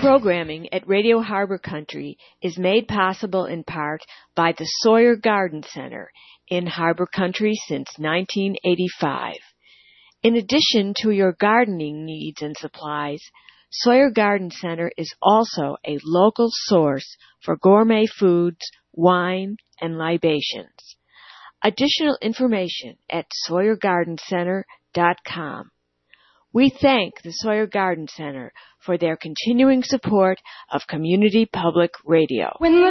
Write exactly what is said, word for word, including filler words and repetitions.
Programming at Radio Harbor Country is made possible in part by the Sawyer Garden Center in Harbor Country since nineteen eighty-five. In addition to your gardening needs and supplies, Sawyer Garden Center is also a local source for gourmet foods, wine, and libations. Additional information at sawyer garden center dot com. We thank the Sawyer Garden Center for their continuing support of Community Public Radio. When the